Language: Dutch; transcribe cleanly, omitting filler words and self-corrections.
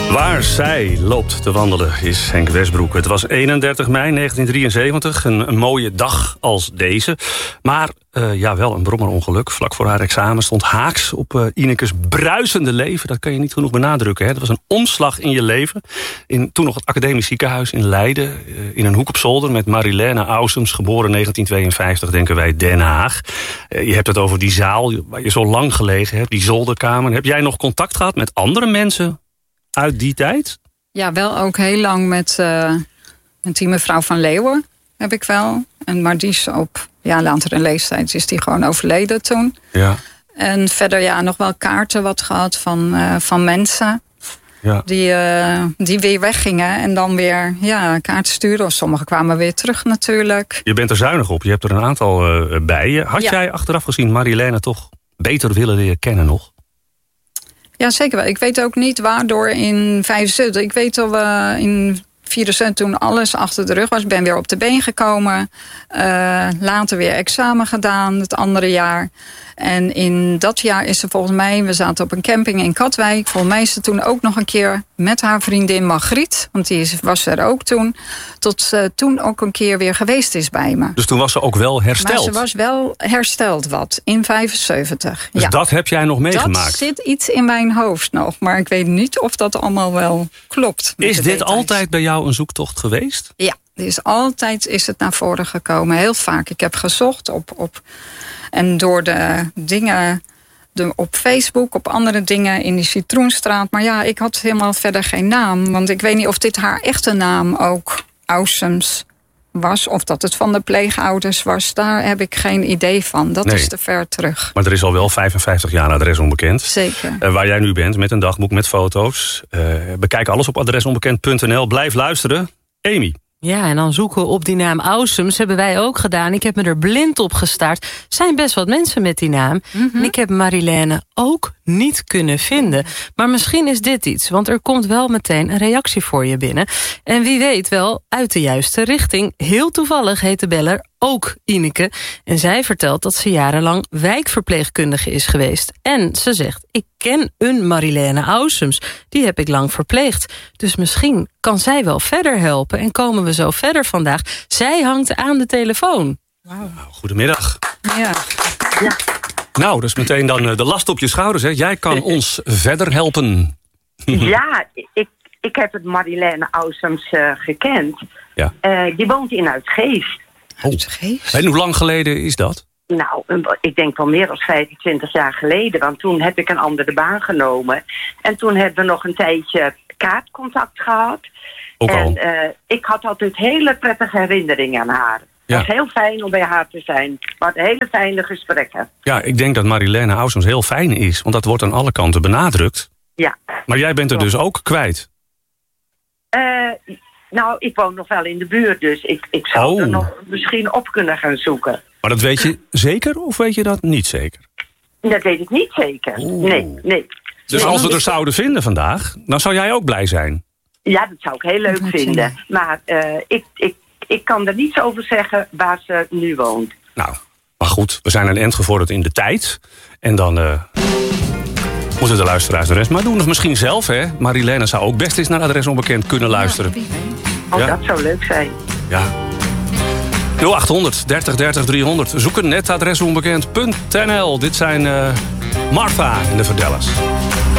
Waar zij loopt te wandelen is Henk Westbroek. Het was 31 mei 1973, een mooie dag als deze. Maar wel een brommerongeluk. Vlak voor haar examen stond haaks op Inekes bruisende leven. Dat kan je niet genoeg benadrukken. Hè? Dat was een omslag in je leven. In toen nog het academisch ziekenhuis in Leiden. In een hoek op zolder met Marilène Ausums, geboren 1952, denken wij, Den Haag. Je hebt het over die zaal waar je zo lang gelegen hebt, die zolderkamer. Heb jij nog contact gehad met andere mensen uit die tijd? Ja, wel ook heel lang met die mevrouw van Leeuwen heb ik wel. Maar die is op latere leeftijd is die gewoon overleden toen. Ja. En verder nog wel kaarten wat gehad van mensen. Ja. Die weer weggingen en dan weer kaarten sturen. Of sommigen kwamen weer terug natuurlijk. Je bent er zuinig op. Je hebt er een aantal bij je. Had jij achteraf gezien Marilène toch beter willen leren kennen nog? Ja, zeker wel. Ik weet ook niet waardoor in 75. Ik weet dat we in 74 toen alles achter de rug was. Ik ben weer op de been gekomen. Later weer examen gedaan het andere jaar. En in dat jaar is ze volgens mij, we zaten op een camping in Katwijk. Volgens mij is ze toen ook nog een keer met haar vriendin Margriet, want die was er ook toen, tot ze toen ook een keer weer geweest is bij me. Dus toen was ze ook wel hersteld? Maar ze was wel hersteld in 75. Dus dat heb jij nog meegemaakt? Dat zit iets in mijn hoofd nog, maar ik weet niet of dat allemaal wel klopt. Is dit altijd bij jou een zoektocht geweest? Ja, altijd is het naar voren gekomen. Heel vaak. Ik heb gezocht op en door de dingen op Facebook, op andere dingen in die Citroenstraat. Maar ik had helemaal verder geen naam. Want ik weet niet of dit haar echte naam ook Ausums was. Of dat het van de pleegouders was. Daar heb ik geen idee van. Dat is te ver terug. Maar er is al wel 55 jaar adres onbekend. Zeker. Waar jij nu bent met een dagboek met foto's. Bekijk alles op adresonbekend.nl. Blijf luisteren. Amy. Ja, en dan zoeken we op die naam Ausums. Hebben wij ook gedaan. Ik heb me er blind op gestaard. Er zijn best wat mensen met die naam. Mm-hmm. En ik heb Marilène ook niet kunnen vinden. Maar misschien is dit iets. Want er komt wel meteen een reactie voor je binnen. En wie weet wel uit de juiste richting. Heel toevallig heet de beller ook Ineke. En zij vertelt dat ze jarenlang wijkverpleegkundige is geweest. En ze zegt, ik ken een Marilène Ausums. Die heb ik lang verpleegd. Dus misschien kan zij wel verder helpen. En komen we zo verder vandaag. Zij hangt aan de telefoon. Wow. Goedemiddag. Ja. Nou, dus meteen dan de last op je schouders. Hè. Jij kan ons verder helpen. Ja, ik heb het Marilène Ausums gekend. Ja. Die woont in Uitgeest. Uitgeest? En hoe lang geleden is dat? Nou, ik denk wel meer dan 25 jaar geleden. Want toen heb ik een andere baan genomen. En toen hebben we nog een tijdje kaartcontact gehad. En ik had altijd hele prettige herinneringen aan haar. Het was heel fijn om bij haar te zijn. We hadden hele fijne gesprekken. Ja, ik denk dat Marilène Ausums heel fijn is. Want dat wordt aan alle kanten benadrukt. Ja. Maar jij bent er dus ook kwijt? Nou, ik woon nog wel in de buurt. Dus ik zou er nog misschien op kunnen gaan zoeken. Maar dat weet je zeker of weet je dat niet zeker? Dat weet ik niet zeker. Nee. Dus als we er zouden vinden vandaag, dan zou jij ook blij zijn? Ja, dat zou ik heel leuk vinden. Maar ik kan er niets over zeggen waar ze nu woont. Nou, maar goed, we zijn een eind gevorderd in de tijd. En dan moeten de luisteraars de rest maar doen. Of misschien zelf, hè. Marilène zou ook best eens naar Adres Onbekend kunnen luisteren. Dat zou leuk zijn. Ja. 0800 30 30 300. Zoeken net adresonbekend.nl. Dit zijn Martha en de Verdellers.